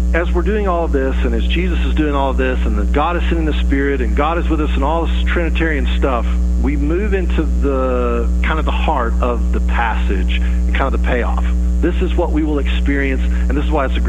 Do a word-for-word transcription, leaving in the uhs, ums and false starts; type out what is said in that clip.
as we're doing all of this, and as Jesus is doing all of this, and that God is sending the Spirit, and God is with us, and all this Trinitarian stuff, we move into the kind of the heart of the passage and kind of the payoff. This is what we will experience, and this is why it's a great